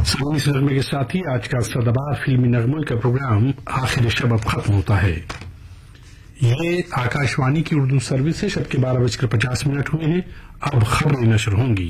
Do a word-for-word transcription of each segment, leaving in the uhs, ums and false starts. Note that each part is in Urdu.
سامنے سے نغمے کے ساتھ ہی آج کا سدبار فلمی نغموں کا پروگرام آخر شب اب ختم ہوتا ہے۔ یہ آکاشوانی کی اردو سروس ہے۔ شب کے بارہ بج کر پچاس منٹ ہوئے ہیں۔ اب خبریں نشر ہوں گی۔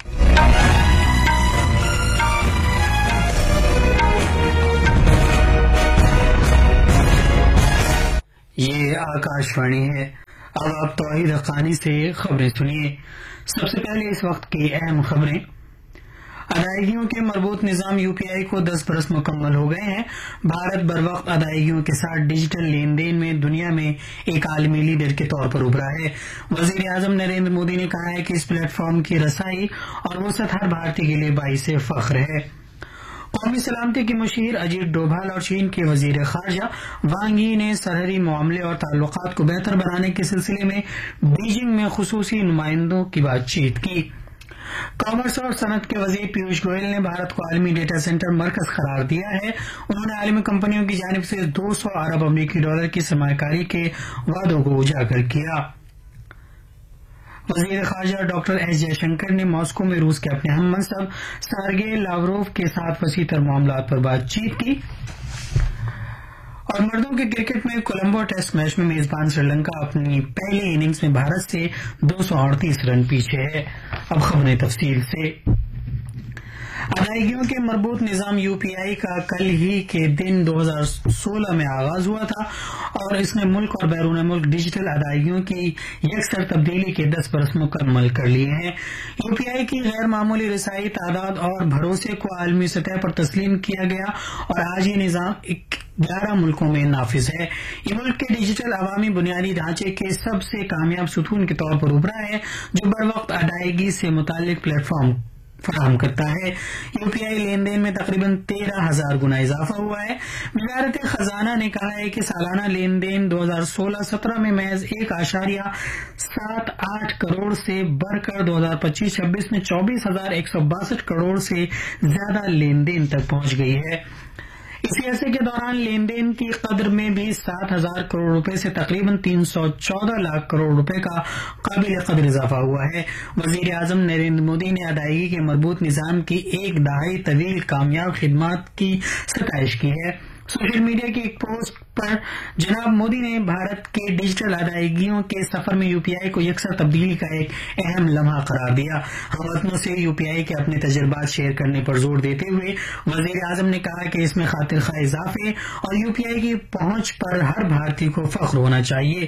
یہ آکاشوانی ہے۔ اب آپ توحید حقانی سے خبریں سنیے۔ سب سے پہلے اس وقت کی اہم خبریں۔ ادائیگیوں کے مربوط نظام یو پی آئی کو دس برس مکمل ہو گئے ہیں۔ بھارت بر وقت ادائیگیوں کے ساتھ ڈیجیٹل لین دین میں دنیا میں ایک عالمی لیڈر کے طور پر ابھرا ہے۔ وزیر اعظم نریندر مودی نے کہا ہے کہ اس پلیٹ فارم کی رسائی اور وسعت ہر بھارتی کے لیے باعث فخر ہے۔ قومی سلامتی کے مشیر اجیت ڈوبھال اور چین کے وزیر خارجہ وانگ یی نے سرحدی معاملے اور تعلقات کو بہتر بنانے کے سلسلے میں بیجنگ میں خصوصی نمائندوں کی بات چیت کی۔ کامرس اور صنعت کے وزیر پیوش گوئل نے بھارت کو عالمی ڈیٹا سینٹر مرکز قرار دیا ہے۔ انہوں نے عالمی کمپنیوں کی جانب سے دو سو ارب امریکی ڈالر کی سرمایہ کاری کے وعدوں کو اجاگر کیا۔ وزیر خارجہ ڈاکٹر ایس جے شنکر نے ماسکو میں روس کے اپنے ہم منصب سارگے لاوروف کے ساتھ وسیع تر معاملات پر بات چیت کی۔ اور مردوں کے کرکٹ میں کولمبو ٹیسٹ میچ میں میزبان سری لنکا اپنی پہلی اننگز میں بھارت سے دو سو اڑتیس رن پیچھے ہے۔ اب خبریں تفصیل سے۔ ادائیگیوں کے مربوط نظام یو پی آئی کا کل ہی کے دن دو ہزار سولہ میں آغاز ہوا تھا اور اس نے ملک اور بیرون ملک ڈیجیٹل ادائیگیوں کی یکسر تبدیلی کے دس برس مکمل کر لیے ہیں۔ یو پی آئی کی غیر معمولی رسائی، تعداد اور بھروسے کو عالمی سطح پر تسلیم کیا گیا اور آج یہ نظام گیارہ ملکوں میں نافذ ہے۔ یہ ملک کے ڈیجیٹل عوامی بنیادی ڈھانچے کے سب سے کامیاب ستون کے طور پر ابھرا ہے، جو بر وقت ادائیگی سے متعلق پلیٹ فارم فراہم کرتا ہے۔ یو پی آئی لین دین میں تقریباً تیرہ ہزار گنا اضافہ ہوا ہے۔ وزارت خزانہ نے کہا ہے کہ سالانہ لین دین دو ہزار سولہ سترہ میں محض ایک اشاریہ سات آٹھ کروڑ سے بڑھ کر دو ہزار پچیس چھبیس میں چوبیس ہزار ایک سو باسٹھ کروڑ سے زیادہ لین دین تک پہنچ گئی ہے۔ اسی عرصے کے دوران لین دین کی قدر میں بھی سات ہزار کروڑ روپے سے تقریباً تین سو چودہ لاکھ کروڑ روپے کا قابل قدر اضافہ ہوا ہے۔ وزیر اعظم نریندر مودی نے ادائیگی کے مربوط نظام کی ایک دہائی طویل کامیاب خدمات کی ستائش کی ہے۔ سوشل میڈیا کی ایک پوسٹ پر جناب مودی نے بھارت کے ڈیجیٹل ادائیگیوں کے سفر میں یو پی آئی کو یکسر تبدیلی کا ایک اہم لمحہ قرار دیا۔ ہم وطنوں سے یو پی آئی کے اپنے تجربات شیئر کرنے پر زور دیتے ہوئے وزیر اعظم نے کہا کہ اس میں خاطر خواہ اضافے اور یو پی آئی کی پہنچ پر ہر بھارتی کو فخر ہونا چاہیے۔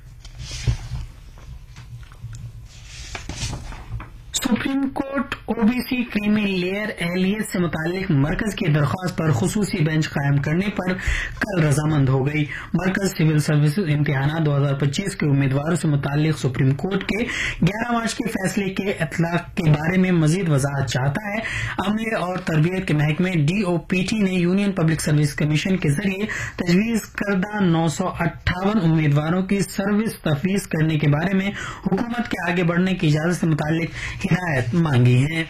Supreme court O B C کریمی لیئر اہلیت سے متعلق مرکز کی درخواست پر خصوصی بینچ قائم کرنے پر کل رضامند ہو گئی۔ مرکز سول سروسز امتحانات دو ہزار پچیس کے امیدواروں سے متعلق سپریم کورٹ کے گیارہ مارچ کے فیصلے کے اطلاق کے بارے میں مزید وضاحت چاہتا ہے۔ عملے اور تربیت کے محکمے ڈی او پی ٹی نے یونین پبلک سروس کمیشن کے ذریعے تجویز کردہ نو سو اٹھاون امیدواروں کی سروس تفویض کرنے کے بارے میں حکومت کے آگے بڑھنے کی اجازت سے متعلق ہدایت مانگی ہے۔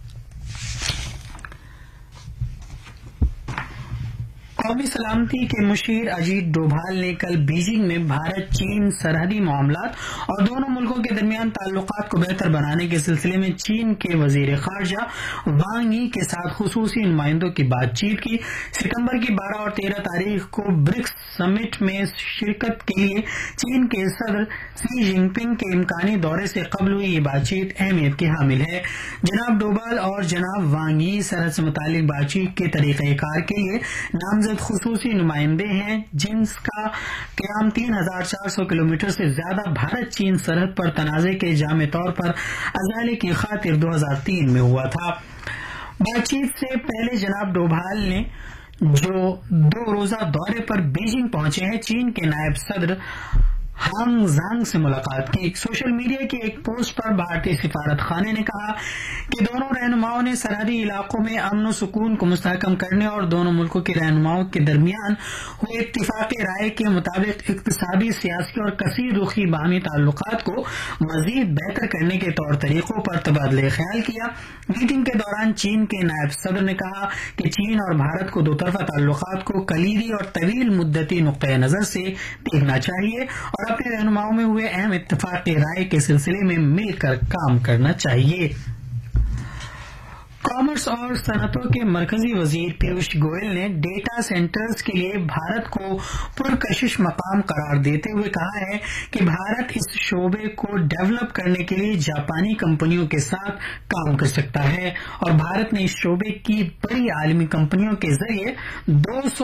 قومی سلامتی کے مشیر اجیت ڈوبھال نے کل بیجنگ میں بھارت چین سرحدی معاملات اور دونوں ملکوں کے درمیان تعلقات کو بہتر بنانے کے سلسلے میں چین کے وزیر خارجہ وانگ یی کے ساتھ خصوصی نمائندوں کی بات چیت کی۔ ستمبر کی بارہ اور تیرہ تاریخ کو برکس سمٹ میں شرکت کے لیے چین کے صدر سی جن پنگ کے امکانی دورے سے قبل ہوئی یہ بات چیت اہمیت کی حامل ہے۔ جناب ڈوبھال اور جناب وانگ یی سرحد سے متعلق بات چیت کے طریقہ کار کے لیے نامزد خصوصی نمائندے ہیں، جن کا قیام تین ہزار چار سو کلومیٹر سے زیادہ بھارت چین سرحد پر تنازع کے جامع طور پر ازالے کی خاطر دو ہزار تین میں ہوا تھا۔ بات چیت سے پہلے جناب ڈوبھال نے جو دو روزہ دورے پر بیجنگ پہنچے ہیں، چین کے نائب صدر ہانگ زانگ سے ملاقات کی۔ سوشل میڈیا کی ایک پوسٹ پر بھارتی سفارت خانے نے کہا کہ دونوں رہنماؤں نے سرحدی علاقوں میں امن و سکون کو مستحکم کرنے اور دونوں ملکوں کے رہنماؤں کے درمیان ہوئے اتفاق رائے کے مطابق اقتصادی، سیاسی اور کثیر رخی باہمی تعلقات کو مزید بہتر کرنے کے طور طریقوں پر تبادلہ خیال کیا۔ میٹنگ کے دوران چین کے نائب صدر نے کہا کہ چین اور بھارت کو دو طرفہ تعلقات کو کلیدی اور طویل مدتی نقطۂ نظر سے دیکھنا چاہیے اور اپنے رہنماؤں میں ہوئے اہم اتفاق رائے کے سلسلے میں مل کر کام کرنا چاہیے۔ کامرس اور صنعتوں کے مرکزی وزیر پیوش گوئل نے ڈیٹا سینٹرز کے لیے بھارت کو پرکشش مقام قرار دیتے ہوئے کہا ہے کہ بھارت اس شعبے کو ڈیولپ کرنے کے لیے جاپانی کمپنیوں کے ساتھ کام کر سکتا ہے اور بھارت نے اس شعبے کی بڑی عالمی کمپنیوں کے ذریعے دو سو